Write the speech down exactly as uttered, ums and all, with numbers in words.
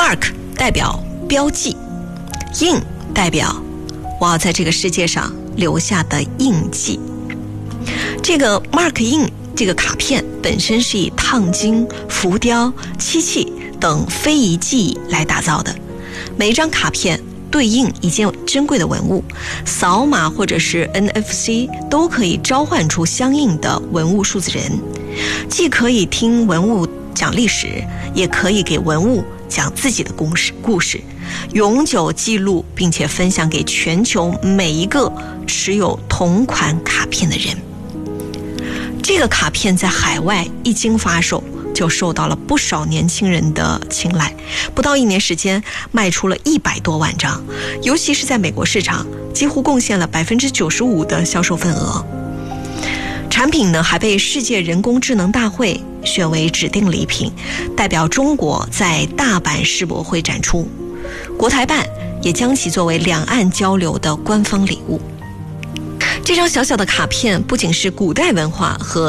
Mark 代表标记，印代表我要在这个世界上留下的印记。这个 Mark 印这个卡片本身是以烫金、浮雕、漆器等非遗技艺来打造的，每一张卡片对应一件珍贵的文物，扫码或者是 N F C 都可以召唤出相应的文物数字人，既可以听文物讲历史，也可以给文物讲自己的故事，故事永久记录并且分享给全球每一个持有同款卡片的人。这个卡片在海外一经发售，就受到了不少年轻人的青睐，不到一年时间卖出了一百多万张，尤其是在美国市场，几乎贡献了百分之九十五的销售份额。产品呢还被世界人工智能大会选为指定礼品，代表中国在大阪世博会展出。国台办也将其作为两岸交流的官方礼物。这张小小的卡片不仅是古代文化和